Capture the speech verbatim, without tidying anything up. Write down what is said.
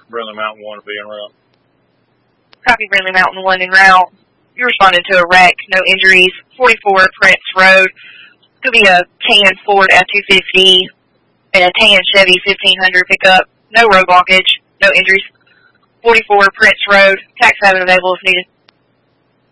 Brindley Mountain one to be en route. Copy, Brindley Mountain one en route. You responded to a wreck, no injuries. forty-four Prince Road. Could be a tan Ford F two fifty and a tan Chevy fifteen hundred pickup. No road blockage, no injuries. forty-four Prince Road. Tax having available if needed.